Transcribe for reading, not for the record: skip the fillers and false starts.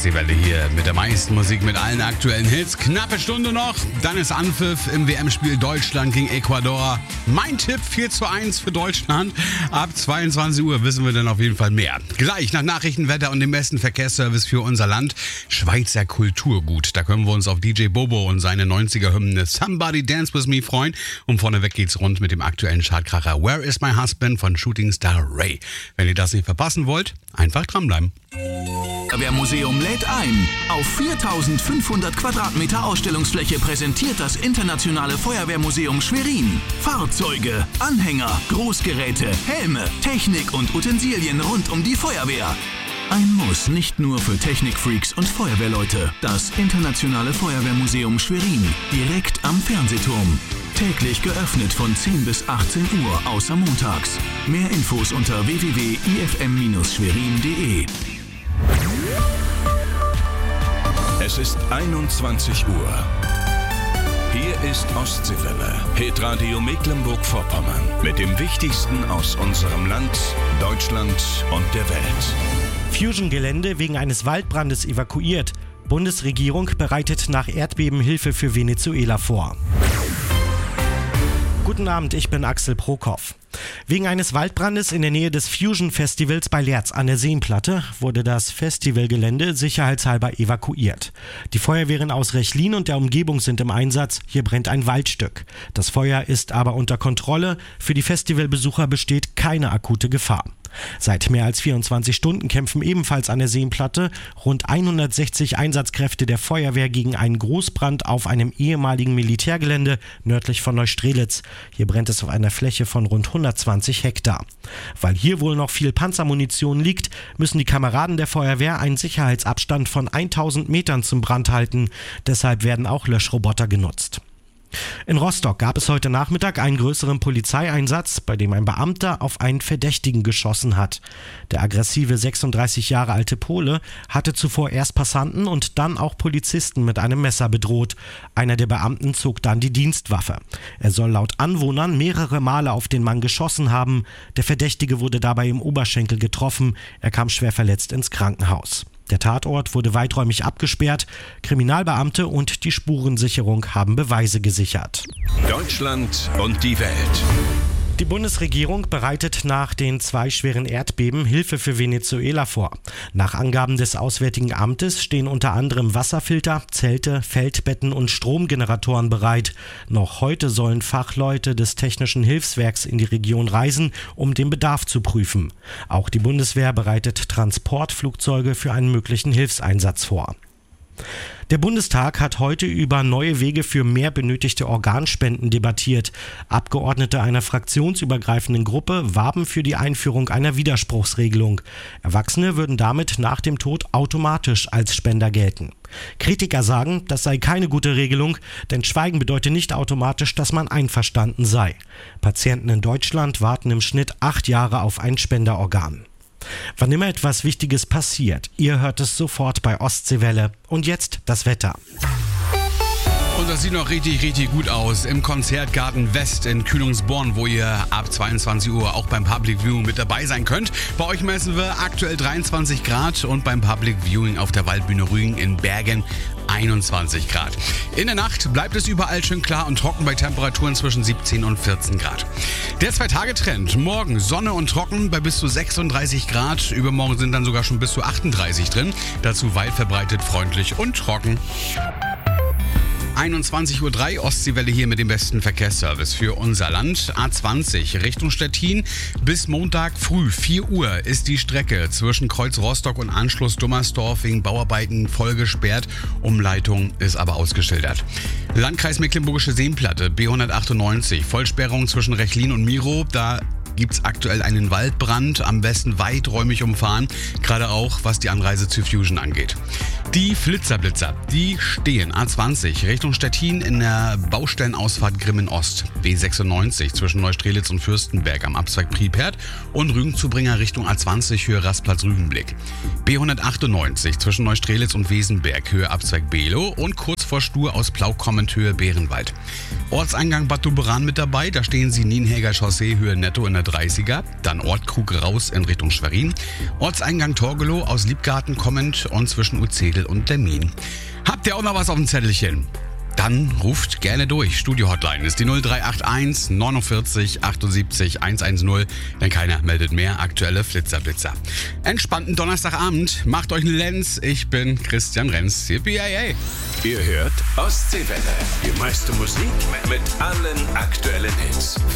Ostseewelle hier mit der meisten Musik, mit allen aktuellen Hits. Knappe Stunde noch, dann ist Anpfiff im WM-Spiel Deutschland gegen Ecuador. Mein Tipp 4:1 für Deutschland. Ab 22 Uhr wissen wir dann auf jeden Fall mehr. Gleich nach Nachrichten, Wetter und dem besten Verkehrsservice für unser Land. Schweizer Kulturgut. Da können wir uns auf DJ Bobo und seine 90er-Hymne Somebody Dance With Me freuen. Und vorneweg geht's rund mit dem aktuellen Chartkracher Where Is My Husband von Shooting Star Ray. Wenn ihr das nicht verpassen wollt, einfach dranbleiben. Feuerwehrmuseum lädt ein. Auf 4500 Quadratmeter Ausstellungsfläche präsentiert das Internationale Feuerwehrmuseum Schwerin Fahrzeuge, Anhänger, Großgeräte, Helme, Technik und Utensilien rund um die Feuerwehr. Ein Muss nicht nur für Technikfreaks und Feuerwehrleute. Das Internationale Feuerwehrmuseum Schwerin, direkt am Fernsehturm. Täglich geöffnet von 10 bis 18 Uhr, außer montags. Mehr Infos unter www.ifm-schwerin.de. Es ist 21 Uhr. Hier ist Ostseewelle, Hitradio Mecklenburg-Vorpommern. Mit dem Wichtigsten aus unserem Land, Deutschland und der Welt. Fusion-Gelände wegen eines Waldbrandes evakuiert. Bundesregierung bereitet nach Erdbeben Hilfe für Venezuela vor. Guten Abend, ich bin Axel Prokop. Wegen eines Waldbrandes in der Nähe des Fusion-Festivals bei Lerz an der Seenplatte wurde das Festivalgelände sicherheitshalber evakuiert. Die Feuerwehren aus Rechlin und der Umgebung sind im Einsatz. Hier brennt ein Waldstück. Das Feuer ist aber unter Kontrolle. Für die Festivalbesucher besteht keine akute Gefahr. Seit mehr als 24 Stunden kämpfen ebenfalls an der Seenplatte rund 160 Einsatzkräfte der Feuerwehr gegen einen Großbrand auf einem ehemaligen Militärgelände nördlich von Neustrelitz. Hier brennt es auf einer Fläche von rund 120 Hektar. Weil hier wohl noch viel Panzermunition liegt, müssen die Kameraden der Feuerwehr einen Sicherheitsabstand von 1000 Metern zum Brand halten. Deshalb werden auch Löschroboter genutzt. In Rostock gab es heute Nachmittag einen größeren Polizeieinsatz, bei dem ein Beamter auf einen Verdächtigen geschossen hat. Der aggressive 36 Jahre alte Pole hatte zuvor erst Passanten und dann auch Polizisten mit einem Messer bedroht. Einer der Beamten zog dann die Dienstwaffe. Er soll laut Anwohnern mehrere Male auf den Mann geschossen haben. Der Verdächtige wurde dabei im Oberschenkel getroffen. Er kam schwer verletzt ins Krankenhaus. Der Tatort wurde weiträumig abgesperrt. Kriminalbeamte und die Spurensicherung haben Beweise gesichert. Deutschland und die Welt. Die Bundesregierung bereitet nach den 2 schweren Erdbeben Hilfe für Venezuela vor. Nach Angaben des Auswärtigen Amtes stehen unter anderem Wasserfilter, Zelte, Feldbetten und Stromgeneratoren bereit. Noch heute sollen Fachleute des Technischen Hilfswerks in die Region reisen, um den Bedarf zu prüfen. Auch die Bundeswehr bereitet Transportflugzeuge für einen möglichen Hilfseinsatz vor. Der Bundestag hat heute über neue Wege für mehr benötigte Organspenden debattiert. Abgeordnete einer fraktionsübergreifenden Gruppe warben für die Einführung einer Widerspruchsregelung. Erwachsene würden damit nach dem Tod automatisch als Spender gelten. Kritiker sagen, das sei keine gute Regelung, denn Schweigen bedeutet nicht automatisch, dass man einverstanden sei. Patienten in Deutschland warten im Schnitt 8 Jahre auf ein Spenderorgan. Wann immer etwas Wichtiges passiert, ihr hört es sofort bei Ostseewelle. Und jetzt das Wetter. Und das sieht noch richtig gut aus im Konzertgarten West in Kühlungsborn, wo ihr ab 22 Uhr auch beim Public Viewing mit dabei sein könnt. Bei euch messen wir aktuell 23 Grad und beim Public Viewing auf der Waldbühne Rügen in Bergen 21 Grad. In der Nacht bleibt es überall schön klar und trocken bei Temperaturen zwischen 17 und 14 Grad. Der 2-Tage-Trend. Morgen Sonne und trocken bei bis zu 36 Grad. Übermorgen sind dann sogar schon bis zu 38 drin. Dazu weit verbreitet, freundlich und trocken. 21:03 Uhr, Ostseewelle hier mit dem besten Verkehrsservice für unser Land. A20 Richtung Stettin. Bis Montag früh 4 Uhr ist die Strecke zwischen Kreuz Rostock und Anschluss Dummersdorf wegen Bauarbeiten voll gesperrt. Umleitung ist aber ausgeschildert. Landkreis Mecklenburgische Seenplatte, B198, Vollsperrung zwischen Rechlin und Miro. Da gibt es aktuell einen Waldbrand, am besten weiträumig umfahren, gerade auch was die Anreise zu Fusion angeht. Die Flitzerblitzer, die stehen A20 Richtung Stettin in der Baustellenausfahrt Grimmen Ost, B96 zwischen Neustrelitz und Fürstenberg am Abzweig Pripert und Rügenzubringer Richtung A20 Höhe Rastplatz Rügenblick. B198 zwischen Neustrelitz und Wesenberg Höhe Abzweig Below und kurz vor Stur aus Plau kommend Höhe Bärenwald. Ortseingang Bad Doberan mit dabei, da stehen Sie Nienhäger Chaussee, Höhe netto in der 30er. Dann Ort Krug raus in Richtung Schwerin. Ortseingang Torgelow aus Liebgarten kommend und zwischen Uzedel und Demmin. Habt ihr auch noch was auf dem Zettelchen? Dann ruft gerne durch. Studio-Hotline ist die 0381 49 78 110, denn keiner meldet mehr. Aktuelle Flitzerblitzer. Entspannten Donnerstagabend. Macht euch einen Lenz. Ich bin Christian Renz. CPIA. Ihr hört Ostseewelle. Die meiste Musik mit allen aktuellen Hits.